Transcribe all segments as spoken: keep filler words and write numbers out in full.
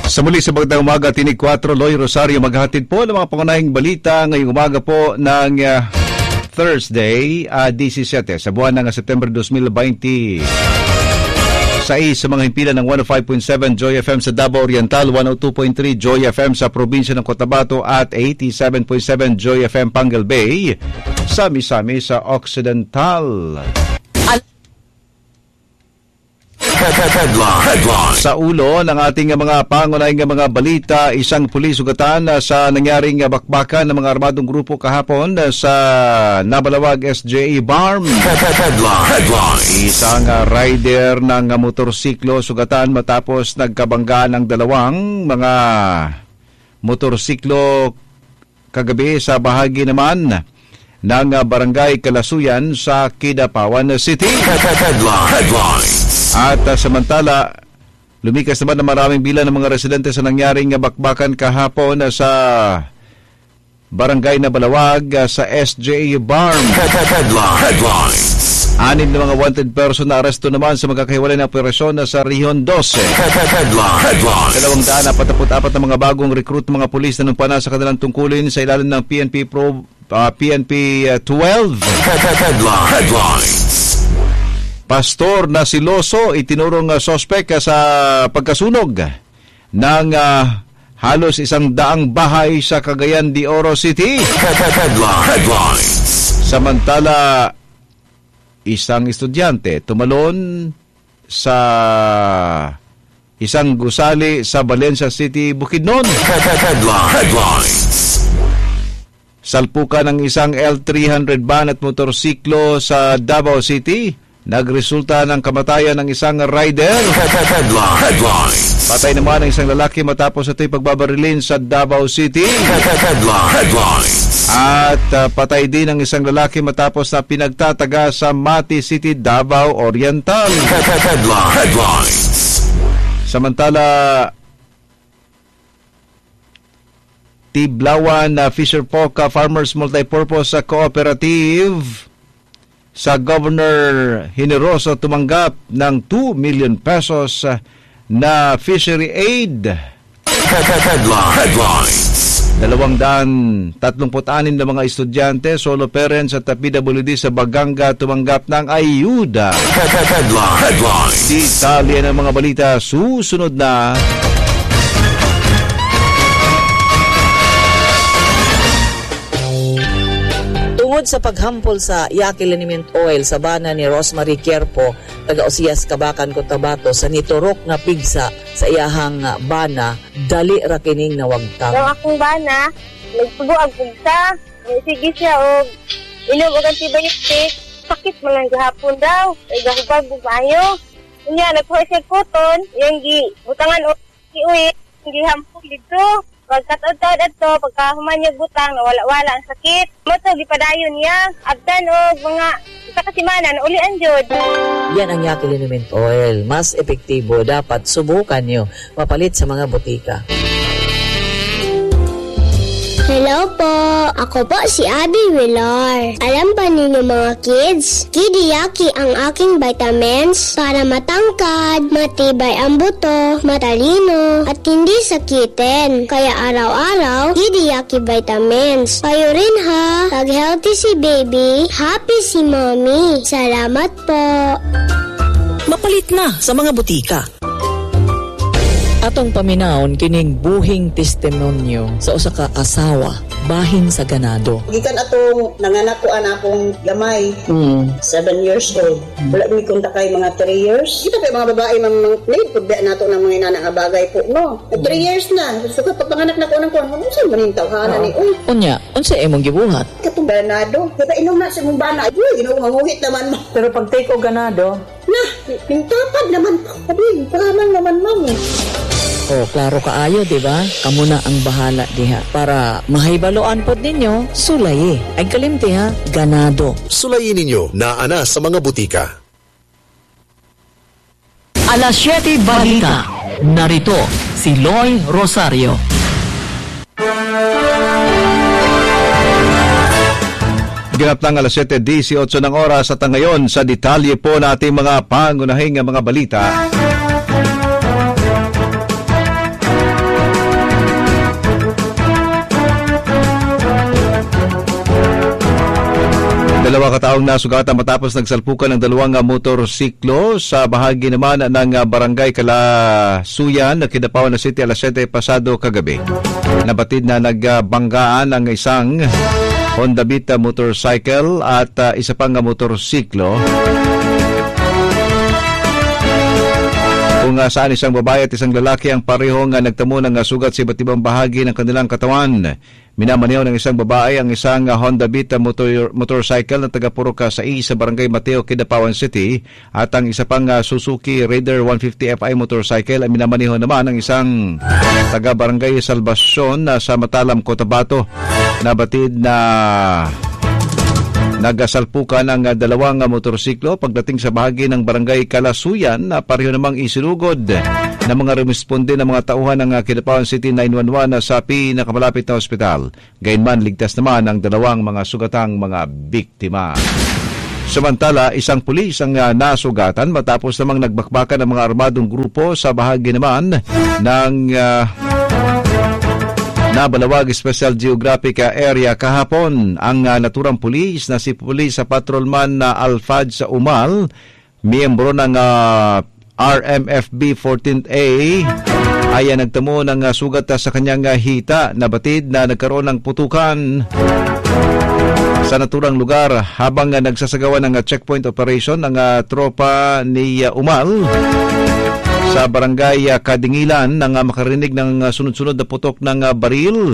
Sa muli sa bagdang umaga, tinig four, Loy Rosario maghatid po ng mga pangunahing balita ngayong umaga po ng uh, Thursday, uh, seventeen sa buwan ng September twenty twenty. Sa sa mga himpilan ng one oh five point seven Joy F M sa Davao Oriental, one oh two point three Joy F M sa probinsya ng Cotabato at eighty-seven point seven Joy F M Pangal Bay sa Misami sa Occidental. Headline. Headline. Sa ulo ng ating mga pangunahing mga balita, isang pulis sugatan sa nangyaring bakbakan ng mga armadong grupo kahapon sa Nabalawag S J A Barm. Headline. Headline. Isang rider ng motorsiklo sugatan matapos nagkabangga ng dalawang mga motorsiklo kagabi sa bahagi naman ng barangay Kalasuyan sa Kidapawan City. Headline. Headline. At uh, samantala, lumikas naman na maraming bilang ng mga residente sa nangyaring bakbakan kahapon uh, sa barangay na Balawag uh, sa S J A Barm. Headline. Anim na mga wanted person na aresto naman sa magkakahiwalay na operasyon na sa Rion twelve. Headline. Dalawang daan apat na mga bagong recruit mga pulis na numpa na sa kanilang tungkulin sa ilalim ng P N P Pro uh, P N P twelve. Headline. Pastor na si Loso itinurong uh, sospek uh, sa pagkasunog ng uh, halos isang daang bahay sa Cagayan de Oro City. Headline. Samantala, isang estudyante tumalon sa isang gusali sa Valencia City, Bukidnon. Headline. Salpukan ng isang L three hundred van at motorsiklo sa Davao City. Nagresulta ng kamatayan ng isang rider. Headline. Patay naman ang isang lalaki matapos ito'y pagbabarilin sa Davao City. Headline. At uh, patay din ang isang lalaki matapos na pinagtataga sa Mati City, Davao Oriental. Headline. Samantala, Tiblawan uh, Fisher Folk uh, Farmers Multipurpose uh, Cooperative sa Governor Generoso tumanggap ng two million pesos na fishery aid. Headline. Dalawang daan tatlumput anim na mga estudyante, solo parents at P W D sa Baganga tumanggap ng ayuda. Headline. Detalye ng mga balita susunod na. Tungod sa paghampol sa Yaqui Liniment Oil sa bana ni Rosemary Quierpo, taga-Usias, Kabakan, Cotabato, sa niturok na pigsa sa iyahang bana, dali ra kining nawagtang. Ang akong bana, nagtubo ang pigsa, sige siya o inom og antibiotic, sakit man lang gahapon daw, ay gahubag bumayo. Unya, nagkuha siya koton, yung gi, butangan o iuwi, hindi hampol dito. Pagkataon-taon ito, pagkahuman niya butang, nawala-wala ang sakit. Moto, gipadayon niya. Abdan o mga isa kasimana na ulian jud. Yan ang Yaqui Liniment Oil. Mas epektibo, dapat subukan nyo. Mapalit sa mga butika. Hello po! Ako po si Abby Villar. Alam ba ninyo mga kids? Kidiyaki ang aking vitamins para matangkad, matibay ang buto, matalino, at hindi sakitin. Kaya araw-araw, Kidiyaki vitamins. Kayo rin ha! Pag healthy si baby, happy si mommy. Salamat po! Mapalit na sa mga butika. Atong paminawon kining buhing testimonyo sa usa ka asawa bahin sa ganado. Gikan atong nanganak ko an akong gamay, mm. seven years old. Wala mi kun takay mga three years. Kita pa mga babae mang need pud nato ng mga inana nga bagay po, no. three years na. So kapag panganak na ko nang kon, unsa man ning tawhana ni uy. Unya, unsa imong gibuhat? Katong ganado. Kaya inom na sa mong bana. Uy, Ginoo manguhit naman mo. Pero pag take og ganado, na, pintapad naman. Sabi, paraman naman mami. Oh, klaro kaayo, di ba? Kamu na ang bahala diha. Para mahibaloan pod ninyo, sulay. Ay kalimti ha, ganado. Sulayin ninyo na ana sa mga butika. Alas siyete Balita. Narito si Loy Rosario. Ginatang alas siyete eighteen ng oras at ngayon sa detalye po natin mga pangunahing mga balita. Dalawa kataong nasugatan matapos nagsalpukan ng dalawang motorsiklo sa bahagi naman ng barangay Kalasuyan na Kidapawan City alas siyete pasado kagabi. Nabatid na nagbanggaan ang isang Honda Beat motorcycle at uh, isa pang motorsiklo kung uh, saan isang babae at isang lalaki ang parehong uh, nagtamo ng uh, sugat sa iba't ibang bahagi ng kanilang katawan. Minamaneho ng isang babae ang isang uh, Honda Beat motor, motorcycle na taga-Purok sa I sa barangay Mateo, Kidapawan City at ang isa pang uh, Suzuki Raider one fifty F I motorcycle ay minamaneho naman ang isang taga-barangay Salvacion uh, sa Matalam, Cotabato. Nabatid na nagasalpukan ang dalawang motorsiklo pagdating sa bahagi ng barangay Kalasuyan na pareho namang isinugod ng mga rumisponde ng mga tauhan ng Kidapawan City nine one one sa pinakamalapit na ospital. Gayunman, ligtas naman ang dalawang mga sugatang mga biktima. Samantala, isang pulis ang uh, nasugatan matapos namang nagbakbakan ng mga armadong grupo sa bahagi naman ng uh, Nabalawag Special Geographic Area kahapon. Ang uh, naturang pulis na si Pulis sa Patrolman na uh, Alfad sa Umal, miyembro ng uh, R M F B fourteenth A, ay uh, nagtamo ng uh, sugat uh, sa kanyang uh, hita. Nabatid na nagkaroon ng putukan sa naturang lugar habang uh, nagsasagawa ng uh, checkpoint operation ng uh, tropa ni uh, Umal sa barangay uh, Kadingilan nang uh, makarinig ng uh, sunod-sunod na putok ng uh, baril.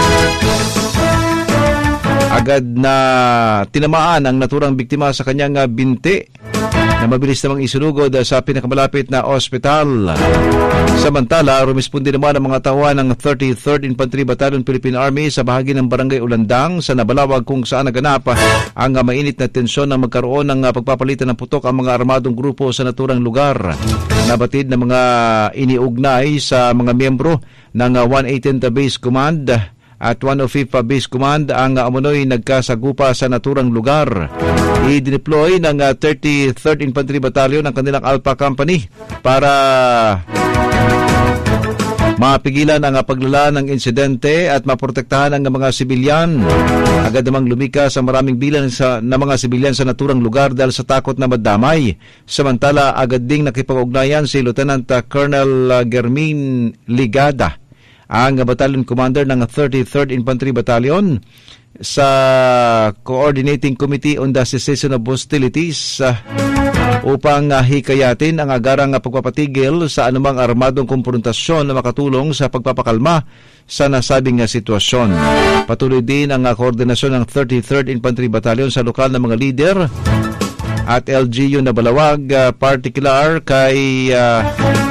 Agad na tinamaan ang naturang biktima sa kanyang uh, binti na mabilis namang isunugod uh, sa pinakamalapit na ospital. Samantala, rumispondi naman ang mga tauhan ng thirty-third Infantry Battalion Philippine Army sa bahagi ng barangay Ulandang sa Nabalawag kung saan naganap ang uh, mainit na tensyon na magkaroon ng uh, pagpapalitan ng putok ang mga armadong grupo sa naturang lugar. Nabatid na mga iniugnay sa mga miyembro ng uh, one eighteenth Base Command at one oh fifth Base Command ang uh, umunoy nagkasagupa sa naturang lugar. I-deploy ng uh, thirty-third Infantry Battalion ang kanilang Alpha Company para mapigilan ang uh, paglala ng insidente at maprotektahan ang uh, mga sibilyan. Agad namang lumikas sa maraming bilang sa, na mga sibilyan sa naturang lugar dahil sa takot na madamay. Samantala, agad ding nakipag-ugnayan si Lieutenant uh, Colonel uh, Germin Ligada, ang battalion commander ng thirty-third Infantry Battalion, sa Coordinating Committee on the Cessation of Hostilities uh, upang uh, hikayatin ang agarang uh, pagpapatigil sa anumang armadong konfrontasyon na makatulong sa pagpapakalma sa nasabing uh, sitwasyon. Patuloy din ang uh, koordinasyon ng thirty-third Infantry Battalion sa lokal na mga leader at L G U na Balawag, uh, particular kay uh,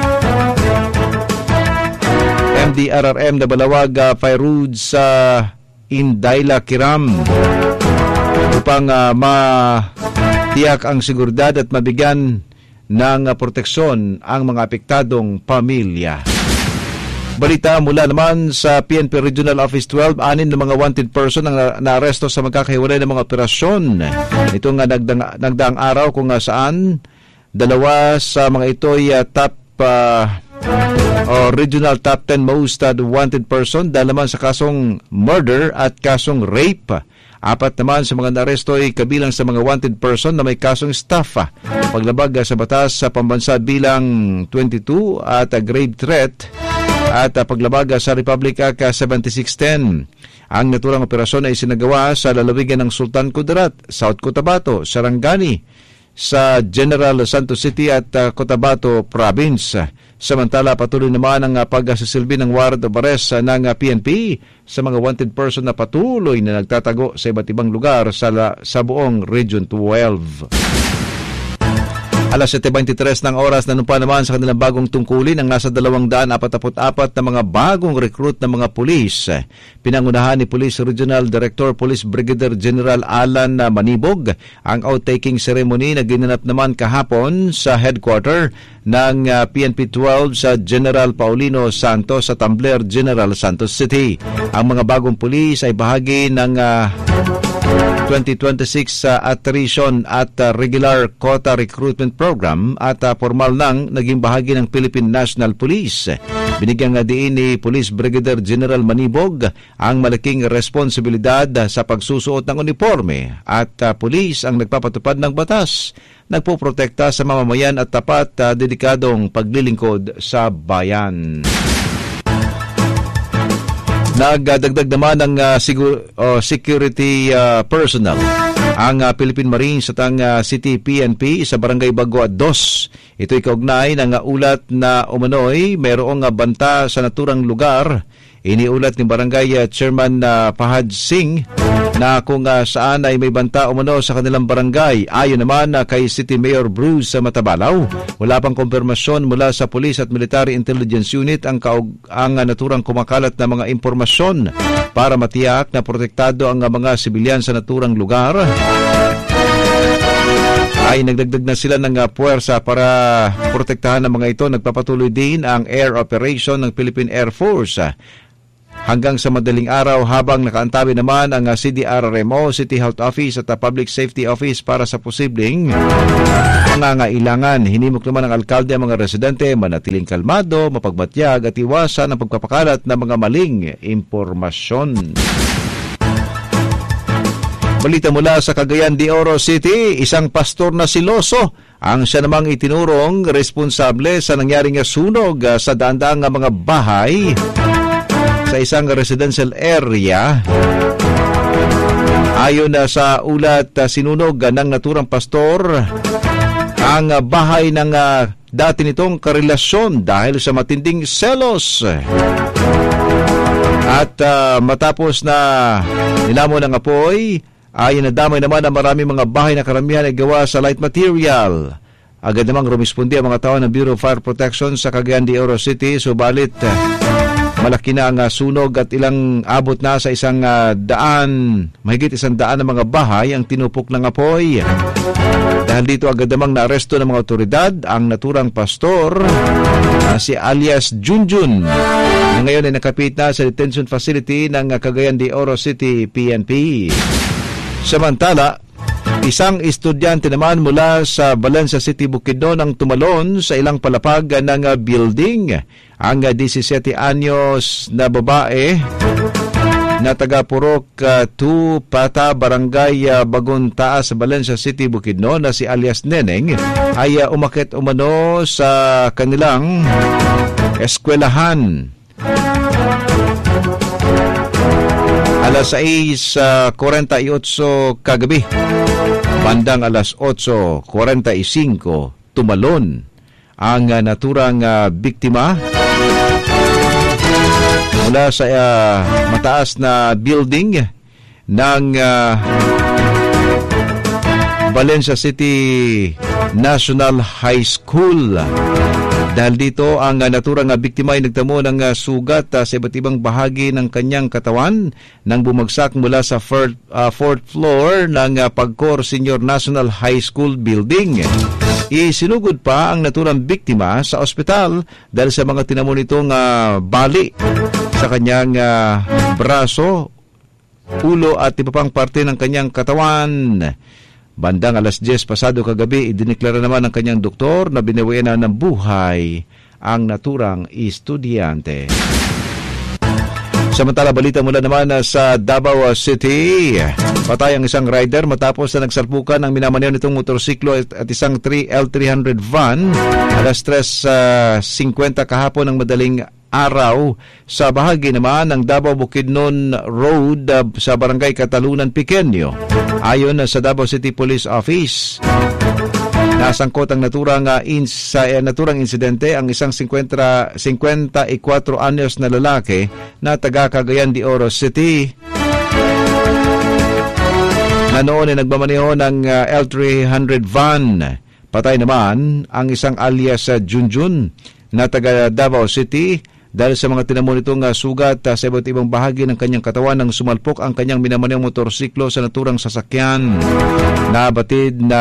M D R R M na Balawag, uh, Fairuz sa uh, Indayla Kiram upang uh, matiyak ang seguridad at mabigyan ng uh, proteksyon ang mga apektadong pamilya. Balita mula naman sa P N P Regional Office twelve, anin ng mga wanted person ang naaresto sa magkakahiwalay ng mga operasyon. Ito nga nagdang, nagdaang araw kung uh, saan dalawa sa mga ito ay uh, top uh, o regional top ten most uh, wanted person dahil naman sa kasong murder at kasong rape. Apat naman sa mga naresto ay kabilang sa mga wanted person na may kasong estafa, paglabag uh, sa batas sa pambansa bilang twenty-two at uh, grave threat at uh, paglabag uh, sa Republic Act uh, seventy-six ten. Ang naturang operasyon ay sinagawa sa lalawigan ng Sultan Kudarat, South Cotabato, Sarangani, sa General Santos City at uh, Cotabato Province. Samantala, patuloy naman ang uh, pagsasilbi ng warrant of arrest uh, ng uh, P N P sa mga wanted person na patuloy na nagtatago sa iba't ibang lugar sa, la, sa buong Region twelve. Alas siyete twenty-three ng oras, nanumpa naman sa kanilang bagong tungkulin ang nasa dalawang daan apataput-apat na mga bagong recruit na mga pulis. Pinangunahan ni Police Regional Director Police Brigadier General Alan Manibog ang outtaking ceremony na ginanap naman kahapon sa headquarter ng uh, P N P twelve sa General Paulino Santos sa Tambler, General Santos City. Ang mga bagong pulis ay bahagi ng uh, twenty twenty-six uh, attrition at uh, regular quota recruitment program at uh, formal nang naging bahagi ng Philippine National Police. Binigyan nga diin ni Police Brigadier General Manibog ang malaking responsibilidad sa pagsusuot ng uniforme at uh, police ang nagpapatupad ng batas, nagpoprotekta sa mamamayan at tapat uh, dedikadong paglilingkod sa bayan. Nagdagdag naman ng uh, sigur- uh, security uh, personnel ang uh, Philippine Marines at ang uh, City P N P sa Barangay Bagua dos. Ito'y kaugnay ng uh, ulat na umano'y mayroong uh, banta sa naturang lugar. Iniulat ni Barangay uh, Chairman uh, Fahad Singh na kung uh, saan ay may banta umano sa kanilang barangay. Ayon naman uh, kay City Mayor Bruce sa Matabalaw, wala pang kumpirmasyon mula sa Police at Military Intelligence Unit ang, kaug- ang uh, naturang kumakalat na mga impormasyon para matiyak na protektado ang uh, mga sibilyan sa naturang lugar. Ay nagdagdag na sila ng uh, puwersa para protektahan ng mga ito. Nagpapatuloy din ang air operation ng Philippine Air Force hanggang sa madaling araw, habang nakaantabi naman ang C D R R M O, City Health Office at Public Safety Office para sa posibleng pangangailangan. Hinimok naman ng alkalde ang mga residente manatiling kalmado, mapagbatyag at iwasan ang pagpapakalat ng mga maling impormasyon. Balita mula sa Cagayan de Oro City, isang pastor na siloso ang siya namang itinurong responsable sa nangyaring sunog sa daandaang mga bahay sa isang residential area. Ayon na sa ulat, sinunog ng naturang pastor ang bahay ng uh, dati nitong karelasyon dahil sa matinding selos. At uh, matapos na nilamon ng apoy, ay nadamay naman ang maraming mga bahay na karamihan ay gawa sa light material. Agad namang rumispondi ang mga tao ng Bureau of Fire Protection sa Cagayan de Oro City, subalit malaki na ang uh, sunog at ilang abot na sa isang uh, daan, mahigit isang daan ng mga bahay ang tinupok ng apoy. Dahil dito agad namang naaresto ng mga otoridad ang naturang pastor uh, si alias Junjun, na ngayon ay nakapit na sa detention facility ng uh, Cagayan de Oro City P N P. Samantala, isang estudyante naman mula sa Valencia City, Bukidnon ang tumalon sa ilang palapag ng uh, building. Ang uh, disisiete anyos na babae na taga Purok uh, two Pata, Barangay uh, Bagong Taas, Valencia City, Bukidnon na si alias Neneng ay uh, umakit umano sa kanilang eskwelahan. Alas sais forty-eight kagabi, bandang alas eight forty-five, tumalon ang uh, naturang uh, biktima mula sa uh, mataas na building ng uh, Valencia City National High School. Dahil dito, ang uh, naturang uh, biktima ay nagtamo ng uh, sugat uh, sa iba't ibang bahagi ng kanyang katawan nang bumagsak mula sa fourth, uh, fourth floor ng uh, Pagcor Senior National High School building. Isinugod pa ang naturang biktima sa ospital dahil sa mga tinamo nitong uh, bali sa kanyang uh, braso, ulo at iba pang parte ng kanyang katawan. Bandang alas diyes pasado kagabi, idineklara naman ng kanyang doktor na binawian na ng buhay ang naturang estudyante. Samantala, balita mula naman sa Davao City. Patay ang isang rider matapos na nagsalpukan ng minamaneho nitong motorsiklo at isang L three hundred van alas tres fifty kahapon ng madaling araw sa bahagi naman ng Davao Bukidnon Road uh, sa Barangay Catalunan Pequeño. Ayon uh, sa Davao City Police Office, nasangkot ang naturang uh, ins sa uh, naturang insidente ang isang fifty-four anyos na lalaki na taga Cagayan de Oro City na noon ay nagmamaneho ng uh, L three hundred van. Patay naman ang isang alias uh, Junjun na taga Davao City dahil sa mga tinamo nitong uh, sugat uh, sa iba't ibang bahagi ng kanyang katawan nang sumalpok ang kanyang minamanayang motorsiklo sa naturang sasakyan. Nabatid na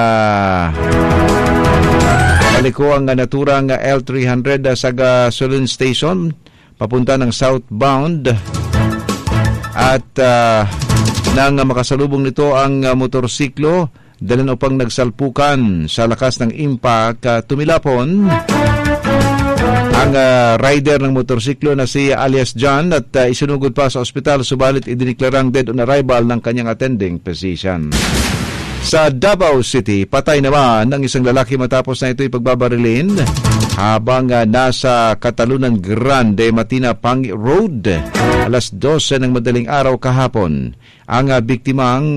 paliko ang uh, naturang uh, L three hundred uh, sa gasoline station papunta ng southbound At uh, nang makasalubong nito ang uh, motorsiklo, dalan upang nagsalpukan sa lakas ng impact, uh, tumilapon ang uh, rider ng motorsiklo na si alias John at uh, isinugod pa sa ospital, subalit idineklarang dead on arrival ng kanyang attending physician. Sa Davao City, patay naman ang isang lalaki matapos na ito'y pagbabarilin habang uh, nasa Katalunan Grande, Matina Pangi Road alas dose ng madaling araw kahapon. Ang uh, biktimang